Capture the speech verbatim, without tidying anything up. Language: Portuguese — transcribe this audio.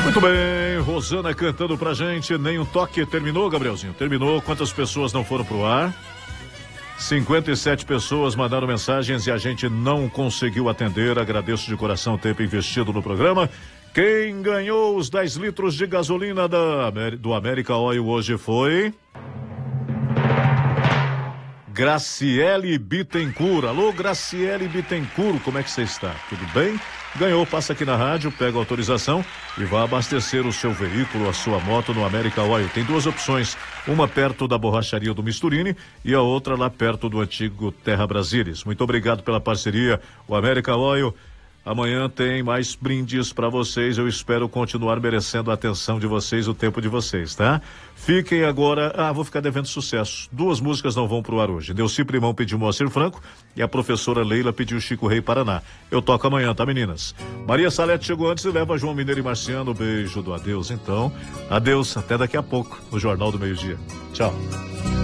Muito bem, Rosana cantando pra gente, nem um toque. Terminou, Gabrielzinho? Terminou. Quantas pessoas não foram pro ar? cinquenta e sete pessoas mandaram mensagens e a gente não conseguiu atender. Agradeço de coração o tempo investido no programa. Quem ganhou os dez litros de gasolina da, do América Oil hoje foi... Graciele Bittencourt. Alô, Graciele Bittencourt, como é que você está? Tudo bem? Ganhou, passa aqui na rádio, pega a autorização e vai abastecer o seu veículo, a sua moto no América Oil. Tem duas opções, uma perto da borracharia do Misturini e a outra lá perto do antigo Terra Brasílias. Muito obrigado pela parceria, o América Oil. Amanhã tem mais brindes para vocês. Eu espero continuar merecendo a atenção de vocês, o tempo de vocês, tá? Fiquem agora. Ah, vou ficar devendo sucesso. Duas músicas não vão pro ar hoje. Delci Primão pediu Moacir Franco e a professora Leila pediu Chico Rei Paraná. Eu toco amanhã, tá, meninas? Maria Salete chegou antes e leva João Mineiro e Marciano. Beijo do adeus, então. Adeus, até daqui a pouco, no Jornal do Meio-Dia. Tchau.